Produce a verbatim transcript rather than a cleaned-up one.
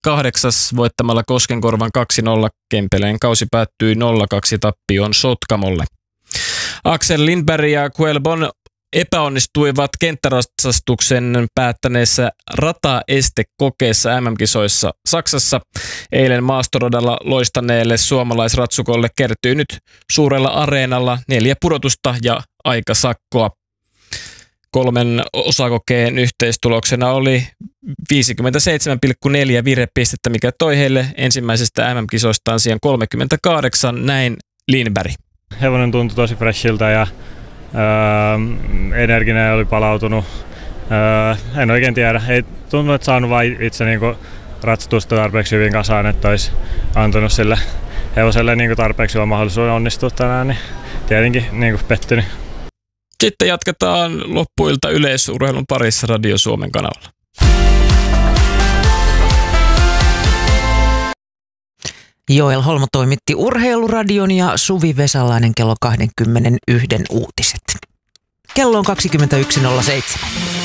kahdeksas voittamalla Koskenkorvan kaksi nolla. Kempeleen kausi päättyi nolla kaksi tappioon Sotkamolle. Axel Lindberg ja Kuel Bon epäonnistuivat kenttäratsastuksen päättäneessä rataestekokeessa M M-kisoissa Saksassa. Eilen maastoradalla loistaneelle suomalaisratsukolle kertyi nyt suurella areenalla neljä pudotusta ja aikasakkoa. Kolmen osakokeen yhteistuloksena oli viisikymmentäseitsemän pilkku neljä virepistettä, mikä toi heille ensimmäisestä M M-kisoistaan sijaan kolmekymmentäkahdeksan, näin Lindberg. Hevonen tuntui tosi freshiltä ja öö, energinen oli palautunut. Öö, en oikein tiedä. Ei tuntunut, että saanut vain itse niinku ratsastusta tarpeeksi hyvin kasaan, että olisi antanut sille hevoselle niinku tarpeeksi hyvä mahdollisuuden onnistua tänään, niin tietenkin niinku pettynyt. Sitten jatketaan loppuilta yleisurheilun parissa Radio Suomen kanavalla. Joel Holmo toimitti Urheiluradion ja Suvi Vesalainen kello kaksikymmentäyksi uutiset. Kello on kaksikymmentäyksi nolla seitsemän.